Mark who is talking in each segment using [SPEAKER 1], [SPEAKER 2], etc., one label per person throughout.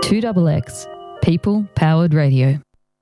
[SPEAKER 1] 2XX, People Powered Radio.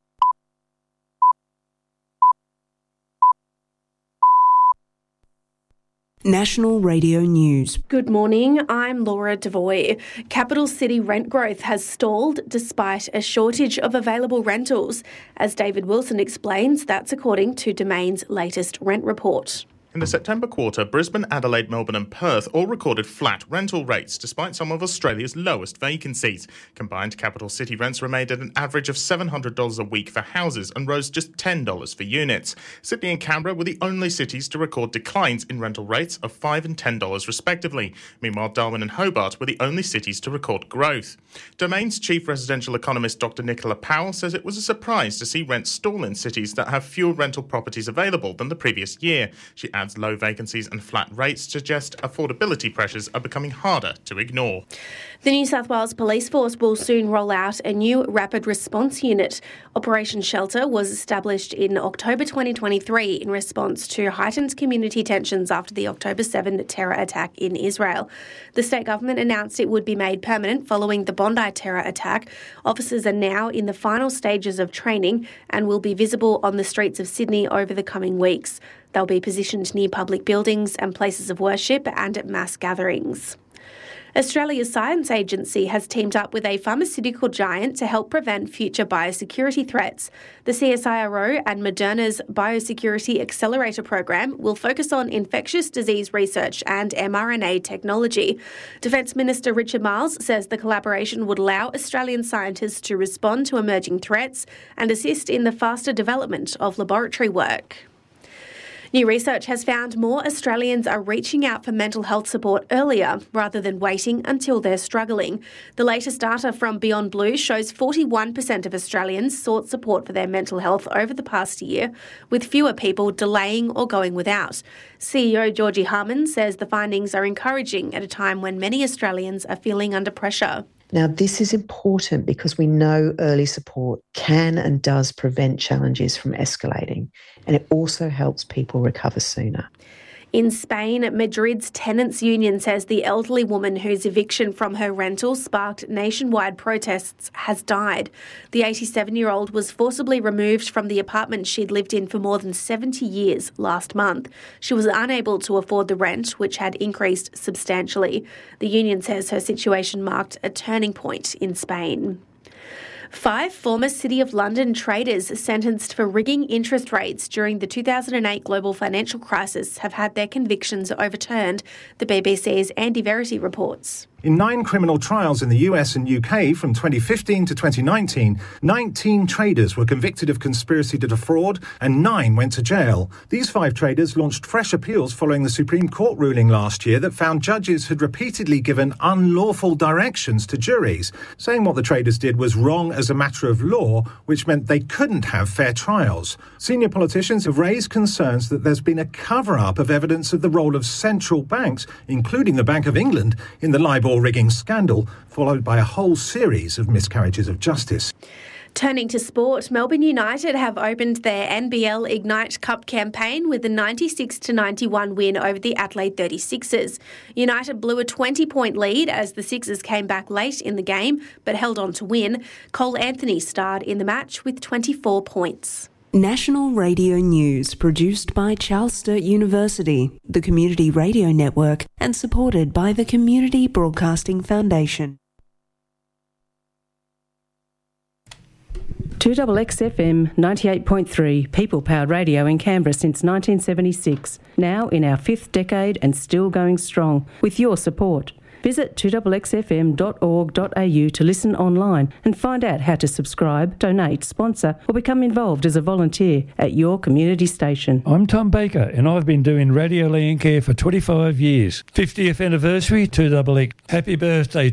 [SPEAKER 2] National Radio News.
[SPEAKER 3] Good morning, I'm Laura Devoy. Capital City rent growth has stalled despite a shortage of available rentals. As David Wilson explains, that's according to Domain's latest rent report.
[SPEAKER 4] In the September quarter, Brisbane, Adelaide, Melbourne and Perth all recorded flat rental rates despite some of Australia's lowest vacancies. Combined capital city rents remained at an average of $700 a week for houses and rose just $10 for units. Sydney and Canberra were the only cities to record declines in rental rates of $5 and $10 respectively. Meanwhile, Darwin and Hobart were the only cities to record growth. Domain's chief residential economist Dr Nicola Powell says it was a surprise to see rents stall in cities that have fewer rental properties available than the previous year. She adds low vacancies and flat rates suggest affordability pressures are becoming harder to ignore.
[SPEAKER 3] The New South Wales Police Force will soon roll out a new rapid response unit. Operation Shelter was established in October 2023 in response to heightened community tensions after the October 7 terror attack in Israel. The state government announced it would be made permanent following the Bondi terror attack. Officers are now in the final stages of training and will be visible on the streets of Sydney over the coming weeks. They'll be positioned near public buildings and places of worship and at mass gatherings. Australia's Science Agency has teamed up with a pharmaceutical giant to help prevent future biosecurity threats. The CSIRO and Moderna's Biosecurity Accelerator program will focus on infectious disease research and mRNA technology. Defence Minister Richard Marles says the collaboration would allow Australian scientists to respond to emerging threats and assist in the faster development of laboratory work. New research has found more Australians are reaching out for mental health support earlier rather than waiting until they're struggling. The latest data from Beyond Blue shows 41% of Australians sought support for their mental health over the past year, with fewer people delaying or going without. CEO Georgie Harman says the findings are encouraging at a time when many Australians are feeling under pressure.
[SPEAKER 5] Now, this is important because we know early support can and does prevent challenges from escalating, and it also helps people recover sooner.
[SPEAKER 3] In Spain, Madrid's tenants' union says the elderly woman whose eviction from her rental sparked nationwide protests has died. The 87-year-old was forcibly removed from the apartment she'd lived in for more than 70 years last month. She was unable to afford the rent, which had increased substantially. The union says her situation marked a turning point in Spain. 5 former City of London traders sentenced for rigging interest rates during the 2008 global financial crisis have had their convictions overturned, the BBC's Andy Verity reports.
[SPEAKER 6] In 9 criminal trials in the US and UK from 2015 to 2019, 19 traders were convicted of conspiracy to defraud and 9 went to jail. These 5 traders launched fresh appeals following the Supreme Court ruling last year that found judges had repeatedly given unlawful directions to juries, saying what the traders did was wrong as a matter of law, which meant they couldn't have fair trials. Senior politicians have raised concerns that there's been a cover-up of evidence of the role of central banks, including the Bank of England, in the LIBOR rigging scandal, followed by a whole series of miscarriages of justice.
[SPEAKER 3] Turning to sport, Melbourne United have opened their NBL Ignite Cup campaign with a 96-91 win over the Adelaide 36ers. United blew a 20-point lead as the Sixers came back late in the game, but held on to win. Cole Anthony starred in the match with 24 points.
[SPEAKER 2] National Radio News, produced by Charles Sturt University, the Community Radio Network, and supported by the Community Broadcasting Foundation.
[SPEAKER 7] 2XX FM 98.3, People-Powered Radio in Canberra since 1976. Now in our 5th decade and still going strong, with your support. Visit 2xxfm.org.au to listen online and find out how to subscribe, donate, sponsor or become involved as a volunteer at your community station.
[SPEAKER 8] I'm Tom Baker and I've been doing Radio Landcare for 25 years. 50th anniversary, 2XX. Happy birthday.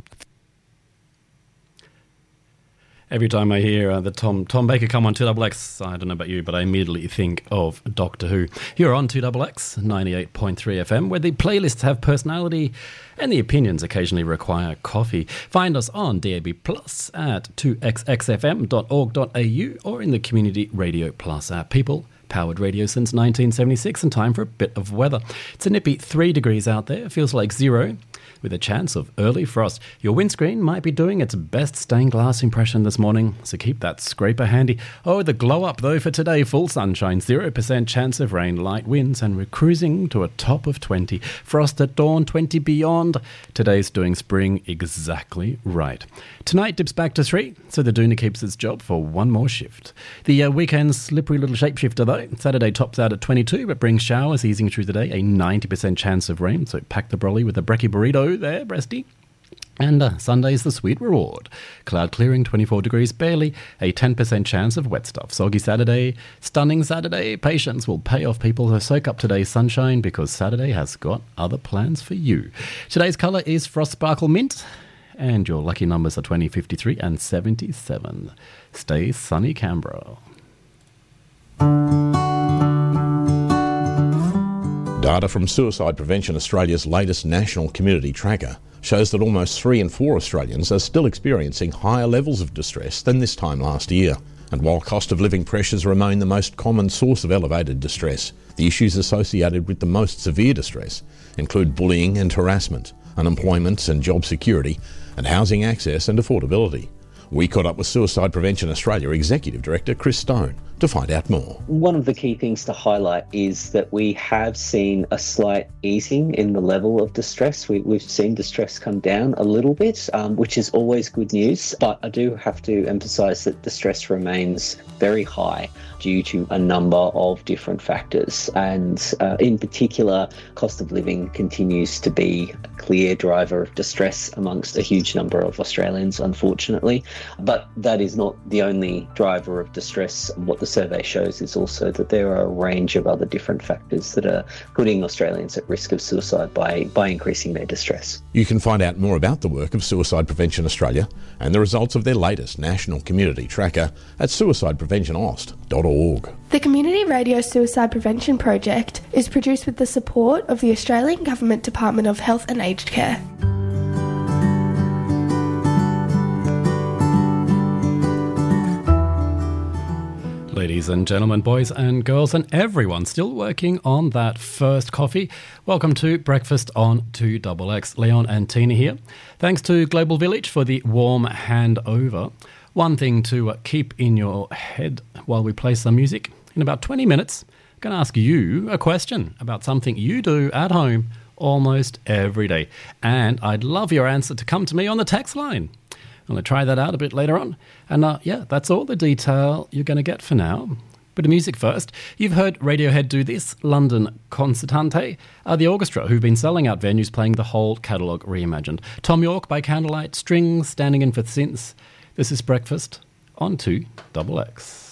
[SPEAKER 9] Every time I hear the Tom Baker come on 2XX, I don't know about you, but I immediately think of Doctor Who. You're on 2XX, 98.3 FM, where the playlists have personality and the opinions occasionally require coffee. Find us on DAB Plus at 2xxfm.org.au or in the Community Radio Plus app. People-powered radio since 1976, and time for a bit of weather. It's a nippy 3 degrees out there. It feels like 0. with a chance of early frost. Your windscreen might be doing its best stained glass impression this morning, so keep that scraper handy. Oh, the glow up though for today, full sunshine, 0% chance of rain, light winds, and we're cruising to a top of 20. Frost at dawn, 20 beyond. Today's doing spring exactly right. Tonight dips back to 3, so the Doona keeps its job for one more shift. The weekend's slippery little shapeshifter though. Saturday tops out at 22, but brings showers easing through the day, a 90% chance of rain, so pack the brolly with a brekkie burrito there, breasty. And Sunday's the sweet reward. Cloud clearing, 24 degrees, barely a 10% chance of wet stuff. Soggy Saturday, stunning Saturday. Patience will pay off people who soak up today's sunshine because Saturday has got other plans for you. Today's colour is Frost Sparkle Mint, and your lucky numbers are 20, 53 and 77. Stay sunny, Canberra.
[SPEAKER 10] Data from Suicide Prevention Australia's latest national community tracker shows that almost 3 in 4 Australians are still experiencing higher levels of distress than this time last year. And while cost of living pressures remain the most common source of elevated distress, the issues associated with the most severe distress include bullying and harassment, unemployment and job security, and housing access and affordability. We caught up with Suicide Prevention Australia Executive Director Chris Stone to find out more.
[SPEAKER 11] One of the key things to highlight is that we have seen a slight easing in the level of distress. We've seen distress come down a little bit, which is always good news. But I do have to emphasise that distress remains very high due to a number of different factors. And in particular, cost of living continues to be a clear driver of distress amongst a huge number of Australians, unfortunately. But that is not the only driver of distress. What the survey shows is also that there are a range of other different factors that are putting Australians at risk of suicide by increasing their distress.
[SPEAKER 10] You can find out more about the work of Suicide Prevention Australia and the results of their latest national community tracker at suicidepreventionaust.org.
[SPEAKER 12] The Community Radio Suicide Prevention Project is produced with the support of the Australian Government Department of Health and Aged Care.
[SPEAKER 9] Ladies and gentlemen, boys and girls, and everyone still working on that first coffee, welcome to Breakfast on 2XX. Leon and Tina here. Thanks to Global Village for the warm handover. One thing to keep in your head while we play some music. In about 20 minutes, I'm going to ask you a question about something you do at home almost every day. And I'd love your answer to come to me on the text line. I'm going to try that out a bit later on. And that's all the detail you're going to get for now. Bit of music first. You've heard Radiohead do this, London Concertante, the orchestra who've been selling out venues playing the whole catalogue reimagined. Tom York by Candlelight, strings standing in for synths. This is Breakfast on 2XX.